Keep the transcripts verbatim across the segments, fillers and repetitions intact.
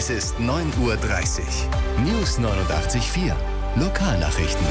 Es ist neun Uhr dreißig. News neunundachtzig Komma vier. Lokalnachrichten.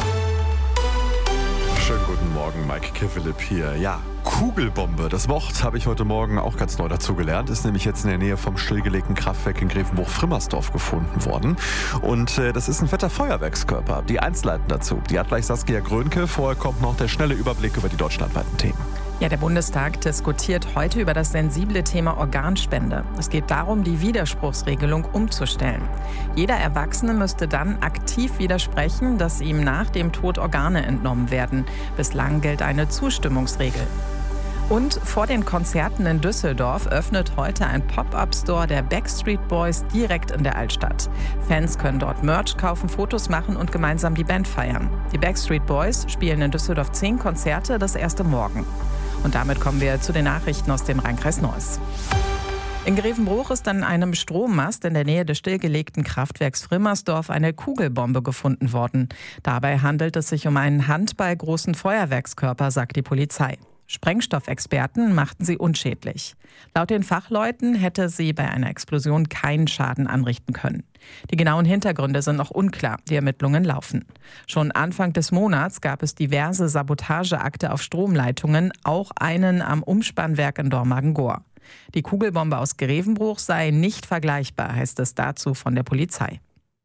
Schönen guten Morgen, Mike Kiffelip hier. Ja, Kugelbombe. Das Wort habe ich heute Morgen auch ganz neu dazu gelernt. Ist nämlich jetzt in der Nähe vom stillgelegten Kraftwerk in Grevenbruch-Frimmersdorf gefunden worden. Und äh, das ist ein fetter Feuerwerkskörper. Die Einzelheiten dazu, die hat gleich Saskia Grönke. Vorher kommt noch der schnelle Überblick über die deutschlandweiten Themen. Ja, der Bundestag diskutiert heute über das sensible Thema Organspende. Es geht darum, die Widerspruchsregelung umzustellen. Jeder Erwachsene müsste dann aktiv widersprechen, dass ihm nach dem Tod Organe entnommen werden. Bislang gilt eine Zustimmungsregel. Und vor den Konzerten in Düsseldorf öffnet heute ein Pop-up-Store der Backstreet Boys direkt in der Altstadt. Fans können dort Merch kaufen, Fotos machen und gemeinsam die Band feiern. Die Backstreet Boys spielen in Düsseldorf zehn Konzerte, das erste morgen. Und damit kommen wir zu den Nachrichten aus dem Rheinkreis Neuss. In Grevenbruch ist an einem Strommast in der Nähe des stillgelegten Kraftwerks Frimmersdorf eine Kugelbombe gefunden worden. Dabei handelt es sich um einen handballgroßen Feuerwerkskörper, sagt die Polizei. Sprengstoffexperten machten sie unschädlich. Laut den Fachleuten hätte sie bei einer Explosion keinen Schaden anrichten können. Die genauen Hintergründe sind noch unklar, die Ermittlungen laufen. Schon Anfang des Monats gab es diverse Sabotageakte auf Stromleitungen, auch einen am Umspannwerk in Dormagen-Gohr. Die Kugelbombe aus Grevenbruch sei nicht vergleichbar, heißt es dazu von der Polizei.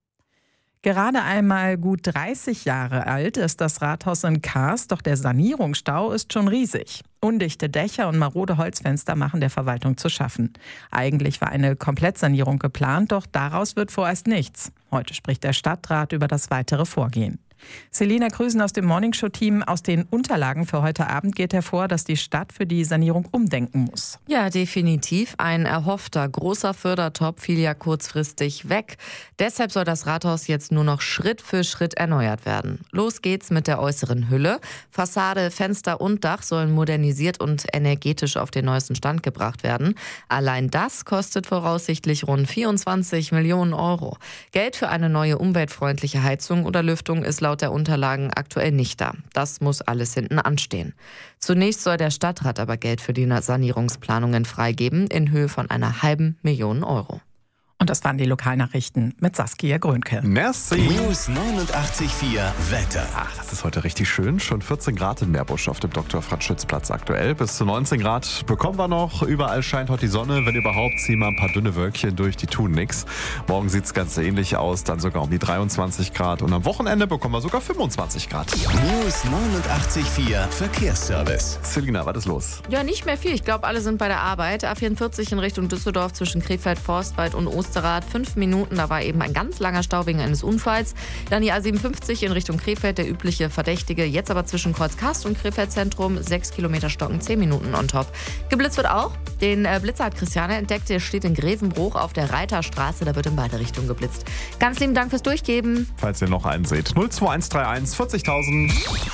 Gerade einmal gut dreißig Jahre alt ist das Rathaus in Kars, doch der Sanierungsstau ist schon riesig. Undichte Dächer und marode Holzfenster machen der Verwaltung zu schaffen. Eigentlich war eine Komplettsanierung geplant, doch daraus wird vorerst nichts. Heute spricht der Stadtrat über das weitere Vorgehen. Selina Krüsen aus dem Morningshow-Team. Aus den Unterlagen für heute Abend geht hervor, dass die Stadt für die Sanierung umdenken muss. Ja, definitiv. Ein erhoffter großer Fördertopf fiel ja kurzfristig weg. Deshalb soll das Rathaus jetzt nur noch Schritt für Schritt erneuert werden. Los geht's mit der äußeren Hülle. Fassade, Fenster und Dach sollen modernisiert und energetisch auf den neuesten Stand gebracht werden. Allein das kostet voraussichtlich rund vierundzwanzig Millionen Euro. Geld für eine neue umweltfreundliche Heizung oder Lüftung ist laut der Unterlagen aktuell nicht da. Das muss alles hinten anstehen. Zunächst soll der Stadtrat aber Geld für die Sanierungsplanungen freigeben in Höhe von einer halben Million Euro. Und das waren die Lokalnachrichten mit Saskia Grönke. Merci. News neunundachtzig Komma vier Wetter. Ach, das ist heute richtig schön. Schon vierzehn Grad in Meerbusch auf dem Doktor-Franz-Schütz-Platz aktuell. Bis zu neunzehn Grad bekommen wir noch. Überall scheint heute die Sonne. Wenn überhaupt, ziehen wir ein paar dünne Wölkchen durch, die tun nichts. Morgen sieht es ganz ähnlich aus, dann sogar um die dreiundzwanzig Grad. Und am Wochenende bekommen wir sogar fünfundzwanzig Grad. News neunundachtzig Komma vier Verkehrsservice. Selina, was ist los? Ja, nicht mehr viel. Ich glaube, alle sind bei der Arbeit. A vierundvierzig in Richtung Düsseldorf zwischen Krefeld, Forstwald und Osterrad. Fünf Minuten, da war eben ein ganz langer Stau wegen eines Unfalls. Dann die A siebenundfünfzig in Richtung Krefeld, der übliche Verdächtige. Jetzt aber zwischen Kreuzkast und Krefeld Zentrum. Sechs Kilometer stocken, zehn Minuten on top. Geblitzt wird auch. Den Blitzer hat Christiane entdeckt. Der steht in Grevenbruch auf der Reiterstraße. Da wird in beide Richtungen geblitzt. Ganz lieben Dank fürs Durchgeben. Falls ihr noch einen seht. null zwei eins drei eins vierzigtausend.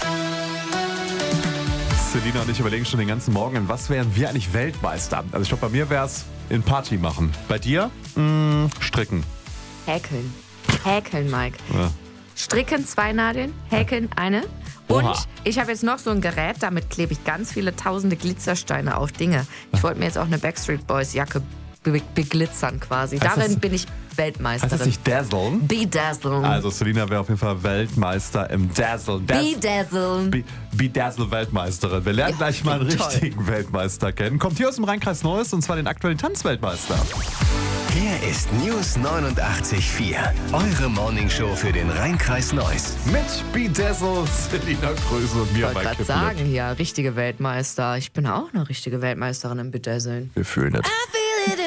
Selina und ich überlegen schon den ganzen Morgen, was wären wir eigentlich Weltmeister? Also ich glaube, bei mir wäre es in Party machen. Bei dir? Mmh, stricken. Häkeln. Häkeln, Mike. Ja. Stricken zwei Nadeln, häkeln eine. Und Oha. ich habe jetzt noch so ein Gerät, damit klebe ich ganz viele tausende Glitzersteine auf Dinge. Ich wollte mir jetzt auch eine Backstreet Boys Jacke be- beglitzern quasi. Heißt Darin das- bin ich Weltmeisterin. Heißt das nicht Dazzlen? Bedazzlen. Also Selina wäre auf jeden Fall Weltmeister im Dazzle. Bedazzlen. Be- Bedazzle-Weltmeisterin. Wir lernen Ja, gleich mal einen toll. richtigen Weltmeister kennen. Kommt hier aus dem Rheinkreis Neuss und zwar den aktuellen Tanzweltmeister. Hier ist News neunundachtzig Komma vier. Eure Morningshow für den Rheinkreis Neuss. Mit Bedazzle, Selina Kröse und mir, Ich wollte Mike gerade Kiffelip. sagen, hier, richtige Weltmeister. Ich bin auch eine richtige Weltmeisterin im Bedazzeln. Wir fühlen es.